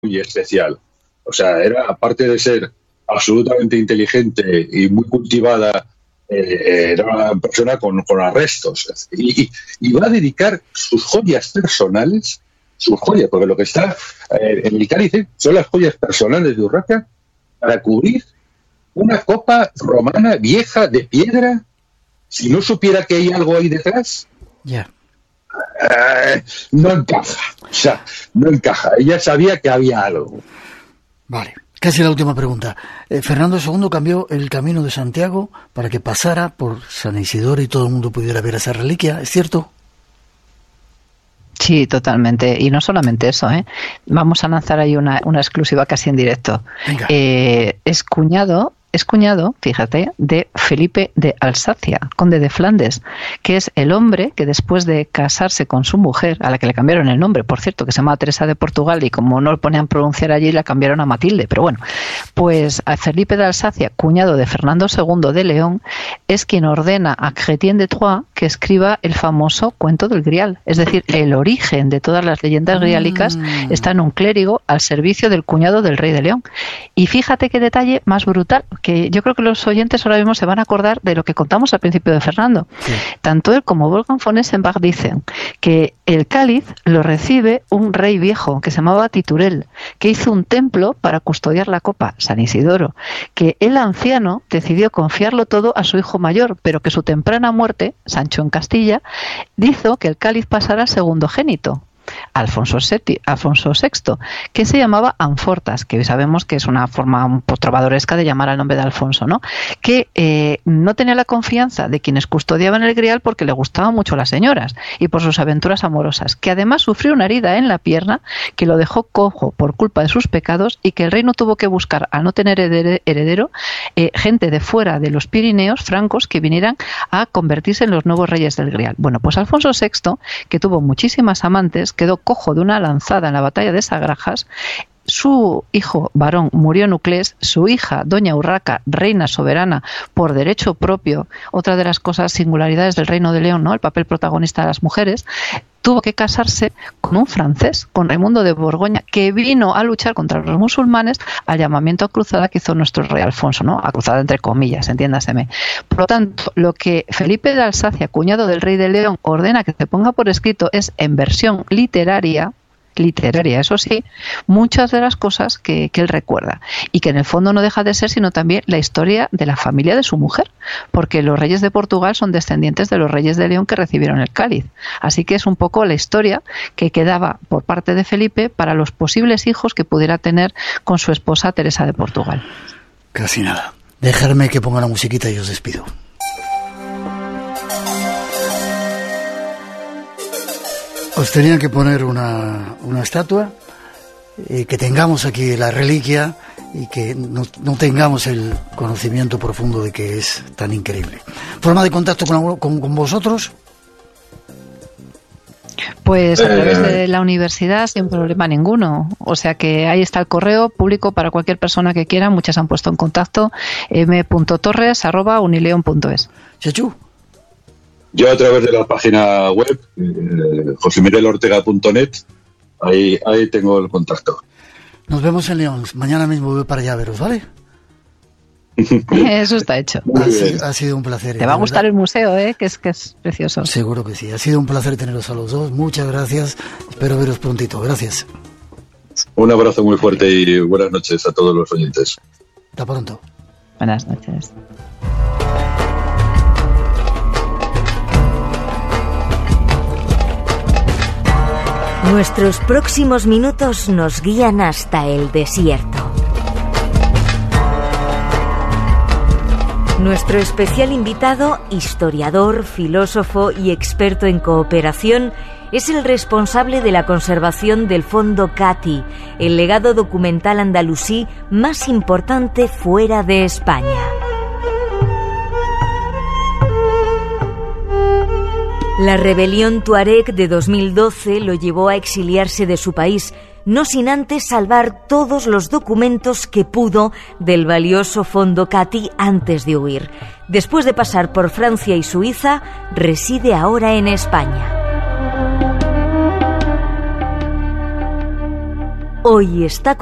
muy especial. O sea, era, aparte de ser absolutamente inteligente y muy cultivada, era una persona con arrestos. Y va a dedicar sus joyas personales, sus joyas, porque lo que está en el cáliz son las joyas personales de Urraca, para cubrir una copa romana vieja de piedra. Si no supiera que hay algo ahí detrás, no encaja. O sea, no encaja. Ella sabía que había algo. Vale. Casi la última pregunta. Fernando II cambió el camino de Santiago para que pasara por San Isidoro y todo el mundo pudiera ver esa reliquia, ¿es cierto? Sí, totalmente. Y no solamente eso, ¿eh? Vamos a lanzar ahí una exclusiva casi en directo. Es cuñado, fíjate, de Felipe de Alsacia, conde de Flandes, que es el hombre que después de casarse con su mujer, a la que le cambiaron el nombre, por cierto, que se llama Teresa de Portugal, y como no lo ponían a pronunciar allí, la cambiaron a Matilde, pero bueno, pues a Felipe de Alsacia, cuñado de Fernando II de León, es quien ordena a Chrétien de Troyes que escriba el famoso cuento del Grial, es decir, el origen de todas las leyendas griálicas está en un clérigo al servicio del cuñado del rey de León. Y fíjate qué detalle más brutal, que yo creo que los oyentes ahora mismo se van a acordar de lo que contamos al principio de Fernando. Sí. Tanto él como Wolfgang von Eschenbach dicen que el cáliz lo recibe un rey viejo que se llamaba Titurel, que hizo un templo para custodiar la copa, San Isidoro, que el anciano decidió confiarlo todo a su hijo mayor, pero que su temprana muerte, Sancho en Castilla, hizo que el cáliz pasara a segundogénito, Alfonso VI, que se llamaba Anfortas, que hoy sabemos que es una forma un poco trovadoresca de llamar al nombre de Alfonso, ¿no? Que no tenía la confianza de quienes custodiaban el Grial porque le gustaban mucho las señoras y por sus aventuras amorosas, que además sufrió una herida en la pierna que lo dejó cojo por culpa de sus pecados y que el reino tuvo que buscar, al no tener heredero, gente de fuera de los Pirineos, francos, que vinieran a convertirse en los nuevos reyes del Grial. Bueno, pues Alfonso VI, que tuvo muchísimas amantes, quedó cojo de una lanzada en la batalla de Sagrajas. Su hijo varón murió en Uclés, su hija, doña Urraca, reina soberana por derecho propio, otra de las cosas singularidades del Reino de León, ¿no? El papel protagonista de las mujeres, tuvo que casarse con un francés, con Raimundo de Borgoña, que vino a luchar contra los musulmanes al llamamiento a cruzada que hizo nuestro rey Alfonso, ¿no? A cruzada entre comillas, entiéndaseme. Por lo tanto, lo que Felipe de Alsacia, cuñado del rey de León, ordena que se ponga por escrito es, en versión literaria, eso sí, muchas de las cosas que él recuerda y que en el fondo no deja de ser sino también la historia de la familia de su mujer, porque los reyes de Portugal son descendientes de los reyes de León que recibieron el cáliz, así que es un poco la historia que quedaba por parte de Felipe para los posibles hijos que pudiera tener con su esposa Teresa de Portugal. Casi nada, dejarme que ponga la musiquita y os despido. Os tenía que poner una estatua, que tengamos aquí la reliquia y que no tengamos el conocimiento profundo de que es tan increíble. ¿Forma de contacto con vosotros? Pues a través de la universidad sin problema ninguno. O sea que ahí está el correo público para cualquier persona que quiera. Muchas han puesto en contacto m.torres@unileon.es. Chechu. Yo a través de la página web, josemirelortega.net, ahí tengo el contacto. Nos vemos en León. Mañana mismo voy para allá a veros, ¿vale? Eso está hecho. Ha sido un placer. Te va a gustar el museo, que es precioso. Seguro que sí. Ha sido un placer teneros a los dos. Muchas gracias. Espero veros prontito. Gracias. Un abrazo muy fuerte y buenas noches a todos los oyentes. Hasta pronto. Buenas noches. Nuestros próximos minutos nos guían hasta el desierto. Nuestro especial invitado, historiador, filósofo y experto en cooperación, es el responsable de la conservación del Fondo Cati, el legado documental andalusí más importante fuera de España. La rebelión tuareg de 2012 lo llevó a exiliarse de su país, no sin antes salvar todos los documentos que pudo del valioso Fondo Cati antes de huir. Después de pasar por Francia y Suiza, reside ahora en España. hoy está